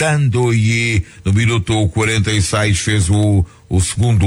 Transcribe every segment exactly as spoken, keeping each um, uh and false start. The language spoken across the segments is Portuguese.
Dandoye, no minuto quarenta e seis, fez o o segundo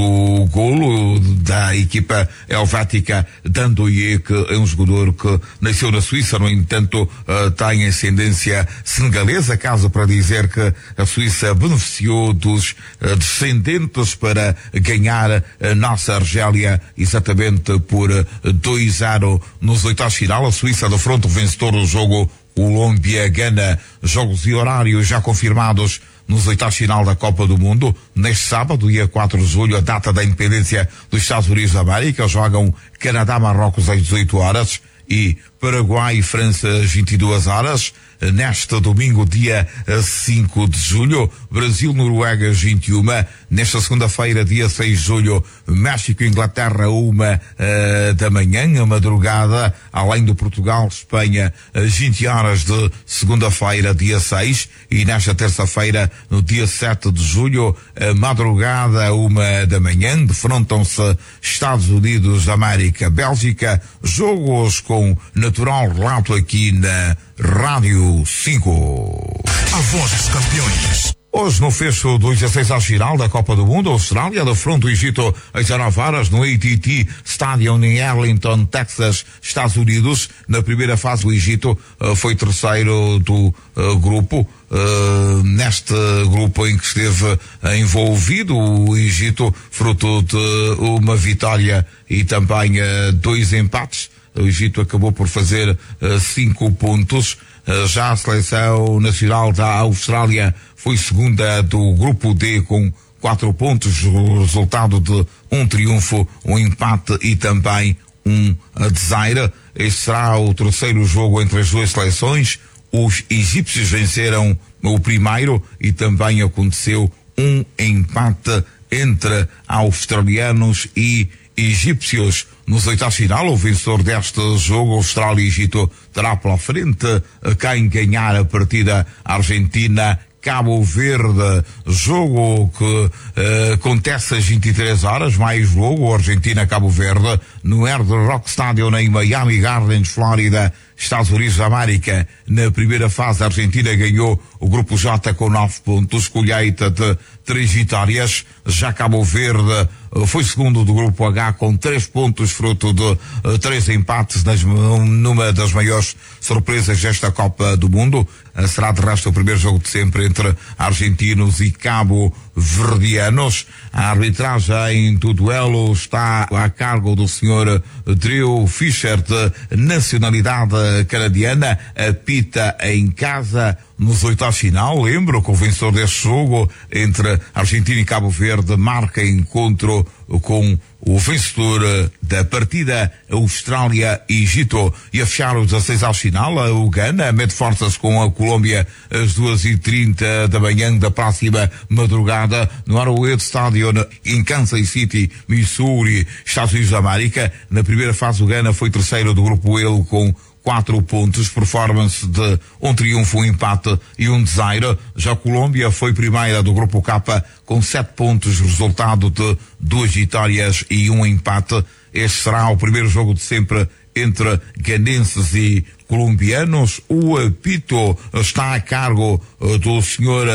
golo da equipa helvética. Dandoye, que é um jogador que nasceu na Suíça, no entanto uh, tem ascendência senegalesa, caso para dizer que a Suíça beneficiou dos uh, descendentes para ganhar a nossa Argélia exatamente por dois a zero nos oitavos de final. A Suíça defronta o vencedor do jogo, Colômbia-Gana. Jogos e horários já confirmados nos oitavos de final da Copa do Mundo. Neste sábado, dia quatro de julho, a data da independência dos Estados Unidos da América, jogam Canadá-Marrocos às dezoito horas e Paraguai e França às vinte e duas horas. Neste domingo, dia cinco de julho, Brasil-Noruega às vinte e uma. Nesta segunda-feira, dia seis de julho, México-Inglaterra, uma uh, da manhã, a madrugada, além do Portugal-Espanha, às vinte horas de segunda-feira, dia seis. E nesta terça-feira, no dia sete de julho, a madrugada, uma da manhã, defrontam-se Estados Unidos da América, Bélgica, jogos com natural relato aqui na Rádio cinco. A voz dos campeões. Hoje, no fecho do dezasseis ao final da Copa do Mundo, a Austrália defronta o Egito às dezenove horas no A T T Stadium em Arlington, Texas, Estados Unidos. Na primeira fase, o Egito uh, foi terceiro do uh, grupo. Uh, neste grupo em que esteve uh, envolvido o Egito, fruto de uma vitória e também uh, dois empates. O Egito acabou por fazer uh, cinco pontos. Uh, já a seleção nacional da Austrália foi segunda do grupo D com quatro pontos, o resultado de um triunfo, um empate e também um desaire. Este será o terceiro jogo entre as duas seleções. Os egípcios venceram o primeiro e também aconteceu um empate entre australianos e egípcios. Nos oitavos de final, o vencedor deste jogo, Austrália e Egito, terá pela frente quem ganhar a partida. Argentina, Cabo Verde, jogo que uh, acontece às vinte e três horas, mais jogo, Argentina-Cabo Verde, no Hard Rock Stadium em Miami Gardens, Flórida, Estados Unidos da América. Na primeira fase, a Argentina ganhou o grupo J com nove pontos, colheita de três vitórias. Já Cabo Verde uh, foi segundo do grupo H com três pontos, fruto de uh, três empates nas, numa das maiores surpresas desta Copa do Mundo. Uh, será de resto o primeiro jogo de sempre entre argentinos e cabo-verdianos. A arbitragem do duelo está a cargo do senhor Drew Fischer, de nacionalidade canadiana, apita em casa nos oitavos de final. Lembro que o vencedor deste jogo entre Argentina e Cabo Verde marca encontro com o vencedor da partida, Austrália e Egito. E a fechar os dezasseis ao final, o Ghana mete forças com a Colômbia às duas e trinta da manhã da próxima madrugada no Arrowhead Stadium em Kansas City, Missouri, Estados Unidos da América. Na primeira fase, o Ghana foi terceiro do grupo L com quatro pontos, performance de um triunfo, um empate e um desaire. Já a Colômbia foi primeira do grupo K com sete pontos, resultado de duas vitórias e um empate. Este será o primeiro jogo de sempre entre ganenses e colombianos. O apito está a cargo do senhor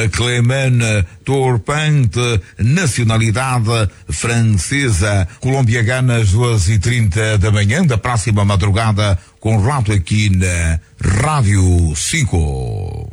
Clément Turpin, de nacionalidade francesa. Colômbia gana às duas e trinta da manhã da próxima madrugada, com relato aqui na Rádio cinco.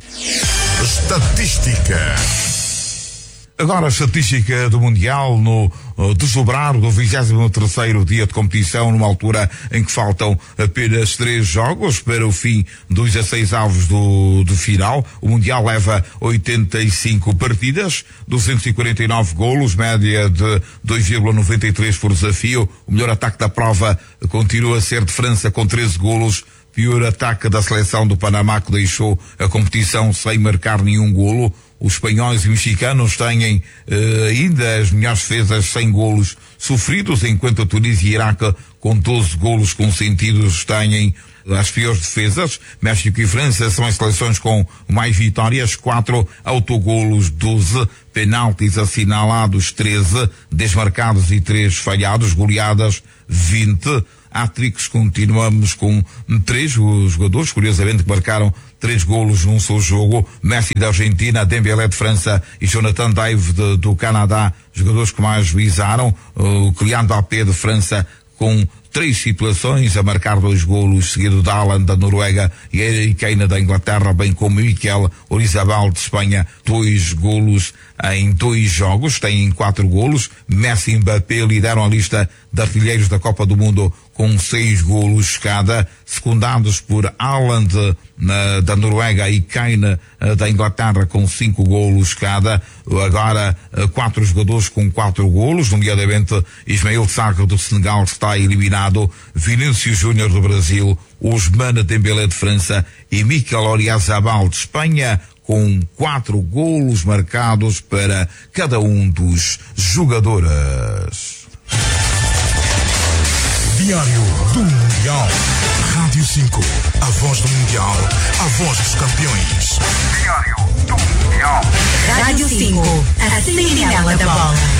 Estatística. Agora a estatística do Mundial no uh, desdobrar do vigésimo terceiro dia de competição, numa altura em que faltam apenas três jogos para o fim dos dezasseis avos do, do final. O Mundial leva oitenta e cinco partidas, duzentos e quarenta e nove golos, média de dois vírgula noventa e três por desafio. O melhor ataque da prova continua a ser de França com treze golos. Pior ataque da seleção do Panamá, que deixou a competição sem marcar nenhum golo. Os espanhóis e mexicanos têm uh, ainda as melhores defesas, sem golos sofridos, enquanto a Tunísia e Iraque, com doze golos consentidos, têm as piores defesas. México e França são as seleções com mais vitórias, quatro autogolos, doze, penaltis assinalados, treze, desmarcados e três falhados, goleadas, vinte. Há-tricks, continuamos com três os jogadores, curiosamente, que marcaram três golos num só jogo. Messi da Argentina, Dembélé de França e Jonathan David de, do Canadá, jogadores que mais visaram. O Kylian Mbappé de França com três situações a marcar dois golos, seguido de Haaland da Noruega e Harry Kane da Inglaterra, bem como Mikel Oyarzabal de Espanha, dois golos em dois jogos, têm quatro golos. Messi e Mbappé lideram a lista de artilheiros da Copa do Mundo com seis golos cada, secundados por Haaland na, da Noruega e Kane uh, da Inglaterra com cinco golos cada. Agora uh, quatro jogadores com quatro golos, nomeadamente Ismael Sarr do Senegal está eliminado, Vinícius Júnior do Brasil, Ousmane Dembélé de França e Mikel Oyarzabal de Espanha, com quatro golos marcados para cada um dos jogadores. Diário do Mundial. Rádio cinco, a voz do Mundial, a voz dos campeões. Diário do Mundial. Rádio cinco, a sentinela da bola.